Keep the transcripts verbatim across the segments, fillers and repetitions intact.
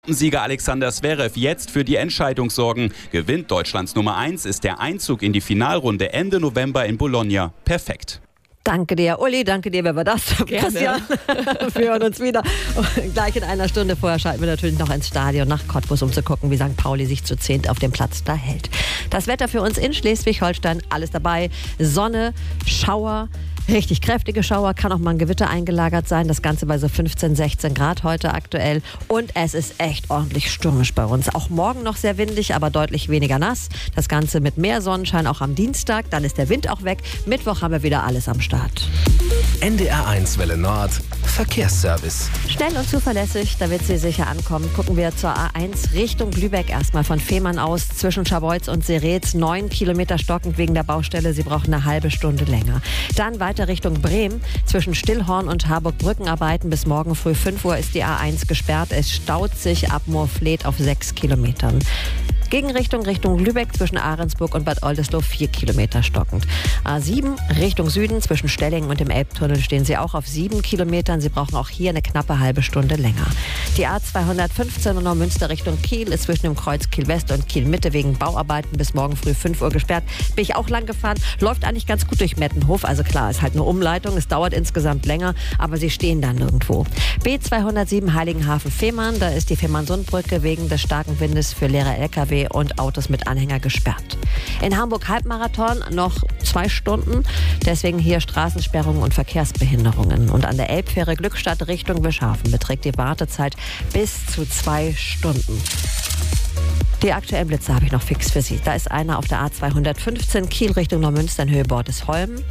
Sieger Alexander Zverev jetzt für die Entscheidung sorgen. Gewinnt Deutschlands Nummer eins, ist der Einzug in die Finalrunde Ende November in Bologna perfekt. Danke dir, Uli, danke dir, wer war das? Gerne. Christian, wir hören uns wieder. Und gleich in einer Stunde vorher schalten wir natürlich noch ins Stadion nach Cottbus, um zu gucken, wie Sankt Pauli sich zu zehnt auf dem Platz da hält. Das Wetter für uns in Schleswig-Holstein, alles dabei. Sonne, Schauer, richtig kräftige Schauer, kann auch mal ein Gewitter eingelagert sein. Das Ganze bei so fünfzehn, sechzehn Grad heute aktuell. Und es ist echt ordentlich stürmisch bei uns. Auch morgen noch sehr windig, aber deutlich weniger nass. Das Ganze mit mehr Sonnenschein auch am Dienstag. Dann ist der Wind auch weg. Mittwoch haben wir wieder alles am Start. N D R eins Welle Nord, Verkehrsservice. Schnell und zuverlässig, da wird sie sicher ankommen. Gucken wir zur A eins Richtung Lübeck erstmal von Fehmarn aus zwischen Scharbeutz und Seretz. Neun Kilometer stockend wegen der Baustelle. Sie brauchen eine halbe Stunde länger. Dann weiter Richtung Bremen. Zwischen Stillhorn und Harburg Brückenarbeiten bis morgen früh fünf Uhr ist die A eins gesperrt. Es staut sich ab Moorfleet auf sechs Kilometern. Gegenrichtung Richtung Lübeck zwischen Ahrensburg und Bad Oldesloe vier Kilometer stockend. A sieben Richtung Süden zwischen Stellingen und dem Elbtunnel stehen Sie auch auf sieben Kilometern. Sie brauchen auch hier eine knappe halbe Stunde länger. Die A zweihundertfünfzehn und Neumünster Richtung Kiel ist zwischen dem Kreuz Kiel West und Kiel Mitte wegen Bauarbeiten bis morgen früh fünf Uhr gesperrt. Bin ich auch lang gefahren. Läuft eigentlich ganz gut durch Mettenhof. Also klar, ist halt eine Umleitung. Es dauert insgesamt länger, aber Sie stehen dann nirgendwo. B zweihundertsieben Heiligenhafen-Fehmarn. Da ist die Fehmarnsundbrücke wegen des starken Windes für leere L K W und Autos mit Anhänger gesperrt. In Hamburg Halbmarathon noch zwei Stunden, deswegen hier Straßensperrungen und Verkehrsbehinderungen. Und an der Elbfähre Glückstadt Richtung Wischhafen beträgt die Wartezeit bis zu zwei Stunden. Die aktuellen Blitze habe ich noch fix für Sie. Da ist einer auf der A zweihundertfünfzehn Kiel Richtung Neumünster in Höhe Bordesholm.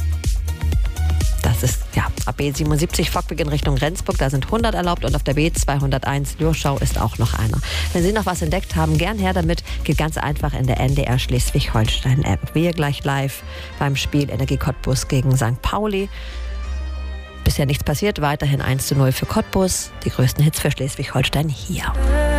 Das ist, ja, ab B siebenundsiebzig Fockbeginn in Richtung Rendsburg, da sind hundert erlaubt und auf der B zweihunderteins Lürschau ist auch noch einer. Wenn Sie noch was entdeckt haben, gern her damit, geht ganz einfach in der N D R Schleswig-Holstein-App. Wir gleich live beim Spiel Energie Cottbus gegen Sankt Pauli. Bisher nichts passiert, weiterhin eins zu null für Cottbus. Die größten Hits für Schleswig-Holstein hier.